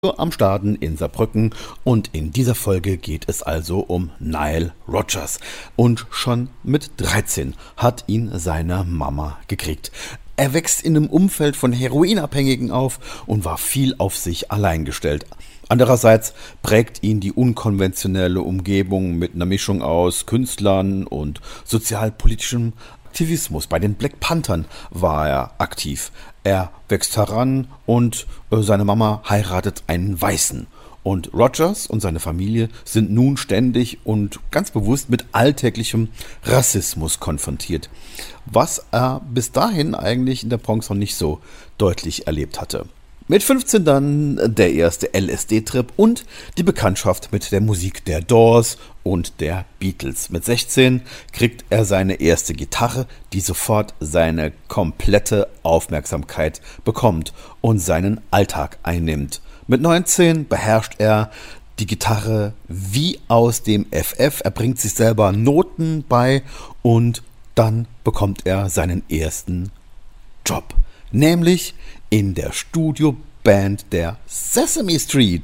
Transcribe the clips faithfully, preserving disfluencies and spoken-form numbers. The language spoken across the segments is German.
am Staden in Saarbrücken und in dieser Folge geht es also um Nile Rodgers. Und schon mit dreizehn hat ihn seine Mama gekriegt. Er wächst in einem Umfeld von Heroinabhängigen auf und war viel auf sich allein gestellt. Andererseits prägt ihn die unkonventionelle Umgebung mit einer Mischung aus Künstlern und sozialpolitischem Aktivismus. Bei den Black Panthern war er aktiv. Er wächst heran und äh, seine Mama heiratet einen Weißen. Und Rodgers und seine Familie sind nun ständig und ganz bewusst mit alltäglichem Rassismus konfrontiert, was er bis dahin eigentlich in der Bronx noch nicht so deutlich erlebt hatte. Mit fünfzehn dann der erste L S D-Trip und die Bekanntschaft mit der Musik der Doors und der Beatles. Mit sechzehn kriegt er seine erste Gitarre, die sofort seine komplette Aufmerksamkeit bekommt und seinen Alltag einnimmt. Mit neunzehn beherrscht er die Gitarre wie aus dem F F. Er bringt sich selber Noten bei und dann bekommt er seinen ersten Job, nämlich in der Studioband der Sesame Street,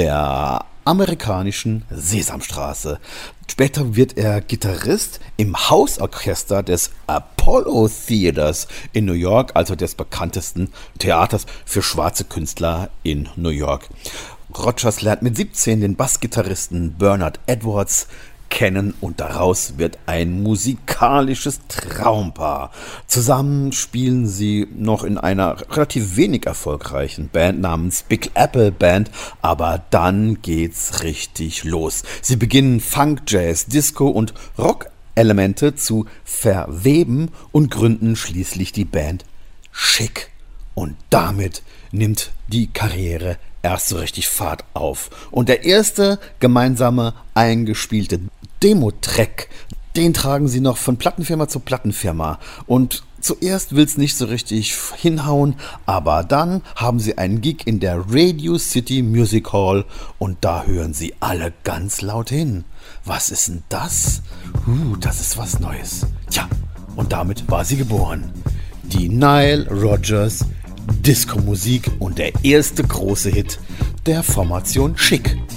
der amerikanischen Sesamstraße. Später wird er Gitarrist im Hausorchester des Apollo Theaters in New York, also des bekanntesten Theaters für schwarze Künstler in New York. Rodgers lernt mit siebzehn den Bassgitarristen Bernard Edwards kennen und daraus wird ein musikalisches Traumpaar. Zusammen spielen sie noch in einer relativ wenig erfolgreichen Band namens Big Apple Band, aber dann geht's richtig los. Sie beginnen Funk, Jazz, Disco und Rock-Elemente zu verweben und gründen schließlich die Band Chic. Und damit nimmt die Karriere erst so richtig Fahrt auf. Und der erste gemeinsame eingespielte Demo-Track, den tragen sie noch von Plattenfirma zu Plattenfirma. Und zuerst will es nicht so richtig hinhauen, aber dann haben sie einen Gig in der Radio City Music Hall und da hören sie alle ganz laut hin. Was ist denn das? Uh, das ist was Neues. Tja, und damit war sie geboren. Die Nile Rodgers Disco-Musik und der erste große Hit der Formation Chic.